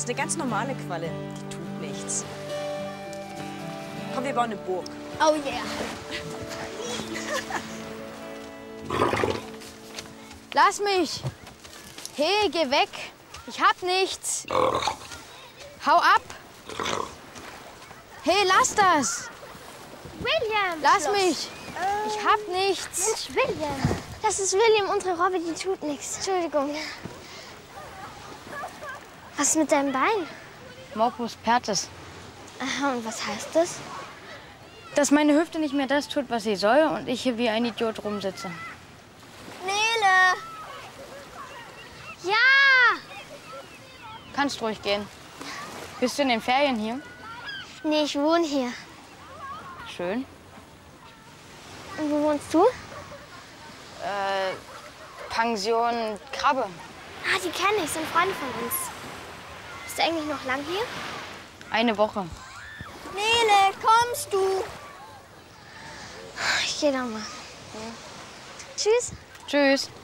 ist eine ganz normale Qualle. Die tut nichts. Komm, wir bauen eine Burg. Oh yeah. Lass mich. Hey, geh weg. Ich hab nichts. Hau ab. Hey, lass das. William! Lass mich. Ich hab nichts. Mensch, William! Das ist William, unsere Robbe, die tut nichts. Entschuldigung. Was ist mit deinem Bein? Morbus Pertes. Aha, und was heißt das? Dass meine Hüfte nicht mehr das tut, was sie soll und ich hier wie ein Idiot rumsitze. Nele! Ja! Kannst ruhig gehen. Bist du in den Ferien hier? Nee, ich wohne hier. Schön. Und wo wohnst du? Pension Krabbe. Ah, die kenne ich, sind Freunde von uns. Bist du eigentlich noch lang hier? Eine Woche. Nele, kommst du? Ich gehe dann mal. Tschüss. Tschüss.